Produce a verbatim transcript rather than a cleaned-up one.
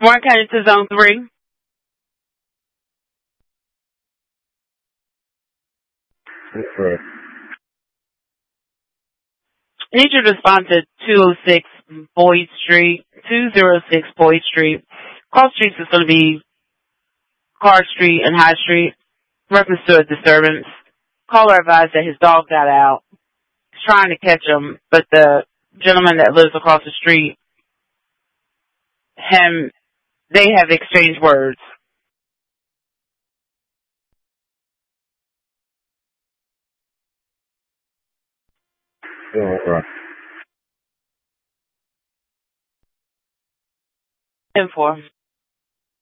Warren County to Zone three. Okay. I need you to respond to two oh six Boyd Street, two oh six Boyd Street. Cross streets is going to be Clark Street and High Street. Reference to a disturbance. Caller advised that his dog got out. He's trying to catch him, but the gentleman that lives across the street, him, they have exchanged words. Yeah, okay. ten four.